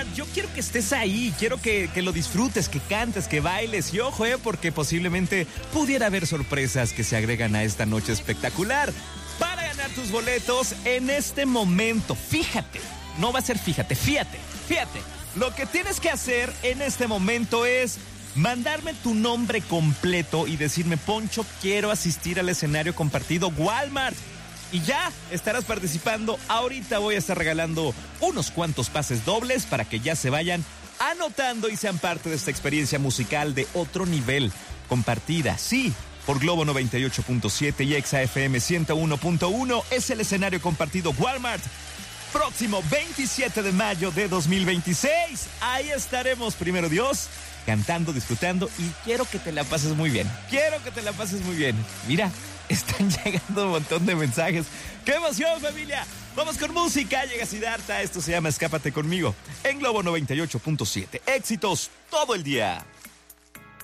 Walmart. Yo quiero que estés ahí, quiero que lo disfrutes, que cantes, que bailes. Y ojo, porque posiblemente pudiera haber sorpresas que se agregan a esta noche espectacular. Para ganar tus boletos en este momento, fíjate, no va a ser fíjate. Lo que tienes que hacer en este momento es mandarme tu nombre completo y decirme: Poncho, quiero asistir al escenario compartido Walmart. Y ya estarás participando. Ahorita voy a estar regalando unos cuantos pases dobles para que ya se vayan anotando y sean parte de esta experiencia musical de otro nivel. Compartida, sí, por Globo 98.7 y Exa FM 101.1. Es el escenario compartido Walmart. Próximo 27 de mayo de 2026. Ahí estaremos, primero Dios, cantando, disfrutando, y quiero que te la pases muy bien. Mira, están llegando un montón de mensajes. ¡Qué emoción, familia! Vamos con música. Llega Siddhartha. Esto se llama Escápate conmigo en Globo 98.7. Éxitos todo el día.